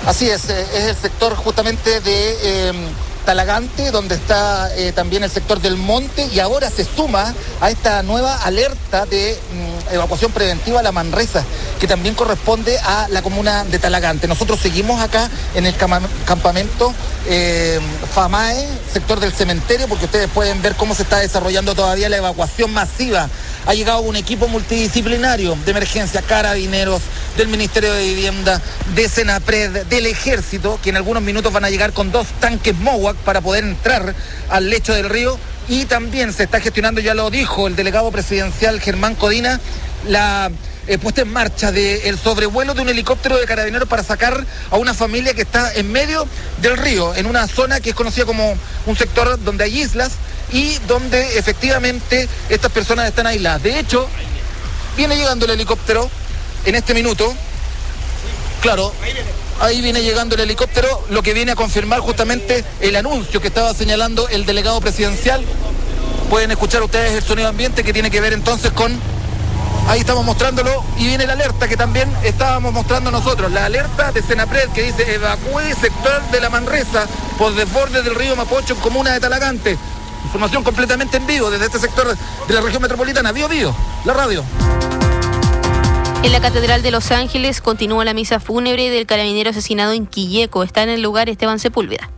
Así es el sector justamente de Talagante, donde está también el sector del Monte, y ahora se suma a esta nueva alerta de evacuación preventiva a la Manresa, que también corresponde a la comuna de Talagante. Nosotros seguimos acá en el campamento FAMAE, sector del cementerio, porque ustedes pueden ver cómo se está desarrollando todavía la evacuación masiva. Ha llegado un equipo multidisciplinario de emergencia, carabineros, del Ministerio de Vivienda, de Senapred, del Ejército, que en algunos minutos van a llegar con 2 tanques MOWAC para poder entrar al lecho del río. Y también se está gestionando, ya lo dijo el delegado presidencial Germán Codina, la puesta en marcha del sobrevuelo de un helicóptero de carabineros para sacar a una familia que está en medio del río, en una zona que es conocida como un sector donde hay islas y donde efectivamente estas personas están aisladas. De hecho, viene llegando el helicóptero en este minuto. Claro, ahí viene llegando el helicóptero, lo que viene a confirmar justamente el anuncio que estaba señalando el delegado presidencial. Pueden escuchar ustedes el sonido ambiente que tiene que ver entonces con... Ahí estamos mostrándolo, y viene la alerta que también estábamos mostrando nosotros, la alerta de Senapred que dice: evacúe sector de la Manresa por desborde del río Mapocho en comuna de Talagante. Información completamente en vivo desde este sector de la región metropolitana. Bío Bío, la radio. En la Catedral de Los Ángeles continúa la misa fúnebre del carabinero asesinado en Quilleco. Está en el lugar Esteban Sepúlveda.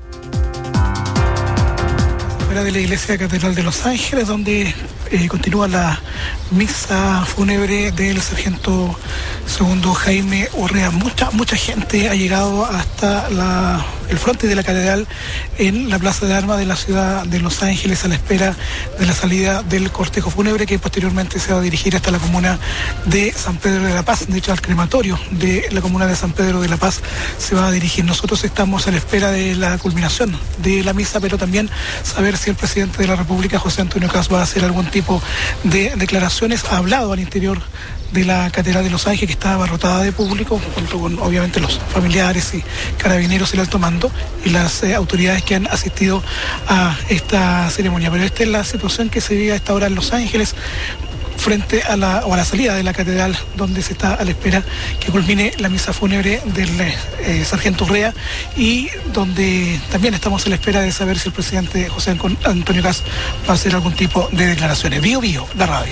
Fuera de la iglesia Catedral de Los Ángeles, donde continúa la misa fúnebre del sargento segundo Jaime Urrea. Mucha gente ha llegado hasta el frente de la catedral en la Plaza de Armas de la ciudad de Los Ángeles a la espera de la salida del cortejo fúnebre, que posteriormente se va a dirigir hasta la comuna de San Pedro de la Paz. De hecho, al crematorio de la comuna de San Pedro de la Paz se va a dirigir. Nosotros estamos a la espera de la culminación de la misa, pero también saber si el presidente de la República, José Antonio Kast, va a hacer algún tipo de declaraciones. Ha hablado al interior de la Catedral de Los Ángeles, que está abarrotada de público, junto con obviamente los familiares y carabineros, el alto mando y las autoridades que han asistido a esta ceremonia. Pero esta es la situación que se vive a esta hora en Los Ángeles, frente a la salida de la catedral, donde se está a la espera que culmine la misa fúnebre del sargento Urrea, y donde también estamos a la espera de saber si el presidente José Antonio Kast va a hacer algún tipo de declaraciones. Bío Bío, la radio.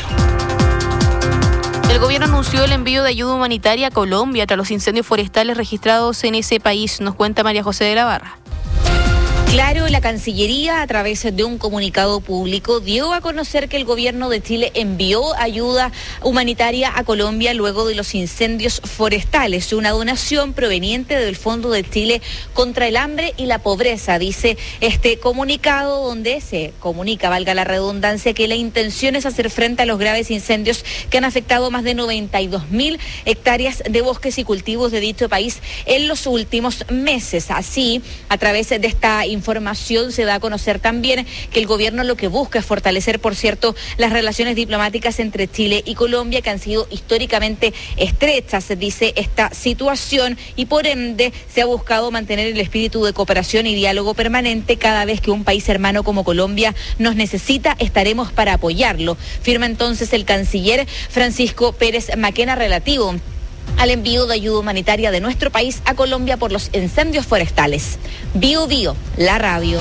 El gobierno anunció el envío de ayuda humanitaria a Colombia tras los incendios forestales registrados en ese país. Nos cuenta María José de la Barra. Claro, la Cancillería, a través de un comunicado público, dio a conocer que el gobierno de Chile envió ayuda humanitaria a Colombia luego de los incendios forestales. Una donación proveniente del Fondo de Chile contra el Hambre y la Pobreza, dice este comunicado, donde se comunica, valga la redundancia, que la intención es hacer frente a los graves incendios que han afectado más de 92.000 hectáreas de bosques y cultivos de dicho país en los últimos meses. Así, a través de esta información se da a conocer también que el gobierno lo que busca es fortalecer, por cierto, las relaciones diplomáticas entre Chile y Colombia, que han sido históricamente estrechas, se dice esta situación, y por ende se ha buscado mantener el espíritu de cooperación y diálogo permanente. Cada vez que un país hermano como Colombia nos necesita, estaremos para apoyarlo, firma entonces el canciller Francisco Pérez Maquena, relativo al envío de ayuda humanitaria de nuestro país a Colombia por los incendios forestales. Bío Bío, la radio.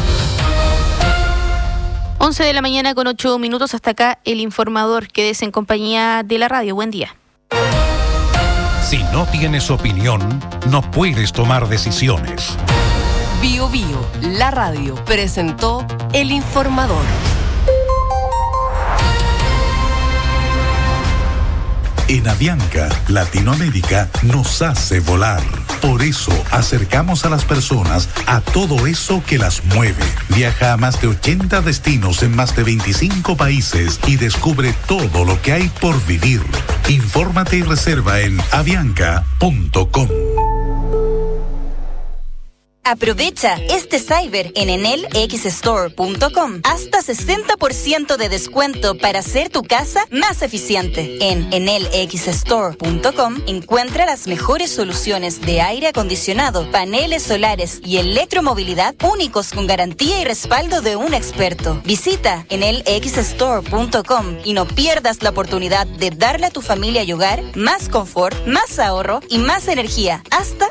11 de la mañana con 8 minutos. Hasta acá el informador. Quédese en compañía de la radio. Buen día. Si no tienes opinión, no puedes tomar decisiones. Bío Bío, la radio, presentó el informador. En Avianca, Latinoamérica nos hace volar. Por eso acercamos a las personas a todo eso que las mueve. Viaja a más de 80 destinos en más de 25 países y descubre todo lo que hay por vivir. Infórmate y reserva en avianca.com. Aprovecha este cyber en enelxstore.com. Hasta 60% de descuento para hacer tu casa más eficiente. En enelxstore.com encuentra las mejores soluciones de aire acondicionado, paneles solares y electromovilidad únicos con garantía y respaldo de un experto. Visita enelxstore.com y no pierdas la oportunidad de darle a tu familia y hogar más confort, más ahorro y más energía, hasta